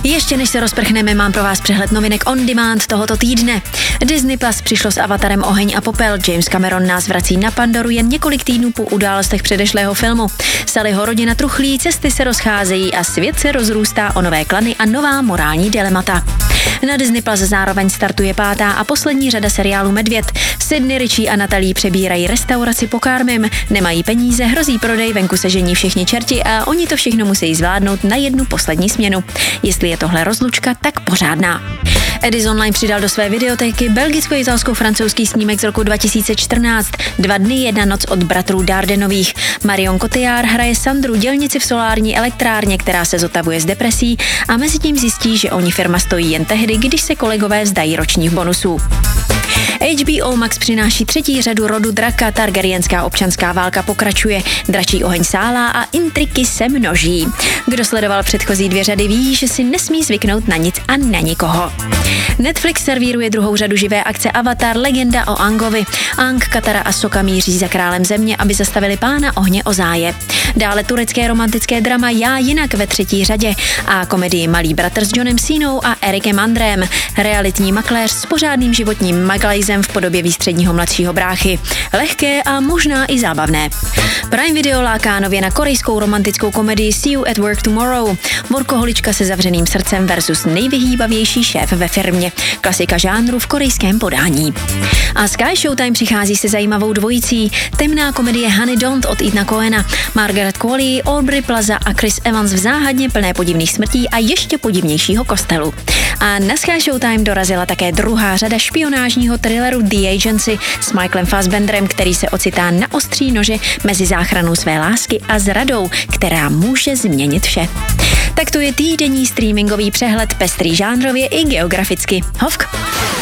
Ještě než se rozprchneme, mám pro vás přehled novinek on demand tohoto týdne. Disney Plus přišlo s Avatarem Oheň a popel. James Cameron nás vrací na Pandoru jen několik týdnů po událostech předešlého filmu. Sullyho rodina truchlí, cesty se rozcházejí a svět se rozrůstá o nové klany a nová morální dilemata. Na Disney Plus zároveň startuje 5. a poslední řada seriálu Medvěd. Sydney, Richie a Natalie přebírají restauraci Pokarmim, nemají peníze, hrozí prodej, venku se žení všichni čerti a oni to všechno musí zvládnout na jednu poslední směnu. Jestli je tohle rozlučka, tak pořádná. Edison Line přidal do své videotéky belgicko-italsko-francouzský snímek z roku 2014 2 dny 1 noc od bratrů Dardenových. Marion Cotillard hraje Sandru, dělnici v solární elektrárně, která se zotavuje z depresí a mezitím zjistí, že oni firma stojí jen tehdy, když se kolegové vzdají ročních bonusů. HBO Max přináší 3. řadu rodu draka, targaryenská občanská válka pokračuje, dračí oheň sálá a intriky se množí. Kdo sledoval předchozí 2 řady ví, že si nesmí zvyknout na nic a na nikoho. Netflix servíruje 2. řadu živé akce Avatar legenda o Angovi. Ang, Katara a Sokka míří za králem země, aby zastavili pána ohně Ozáje. Dále turecké romantické drama Já jinak ve 3. řadě a komedii Malý bratr s Johnem Cenou a Erikem Andrem. Realitní makléř s pořádným životním maglajzem v podobě výstředního mladšího bráchy. Lehké a možná i zábavné. Prime Video láká nově na korejskou romantickou komedii See You at Work Tomorrow. Workoholička se zavřeným srdcem versus nejvyhýbavější šéf ve firmě. Klasika žánru v korejském podání. A Sky Showtime přichází se zajímavou dvojicí. Temná komedie Honey Don't od Ethana Coena. Margaret Qualley, Aubrey Plaza a Chris Evans v záhadně plné podivných smrtí a ještě podivnějšího kostelu. A na Sky Showtime dorazila také 2. řada špionážního thrilleru The Agency s Michaelem Fassbenderem, který se ocitá na ostří nože mezi záchranou své lásky a zradou, která může změnit vše. Tak to je týdenní streamingový přehled, pestrý žánrově i geograficky. Hovk!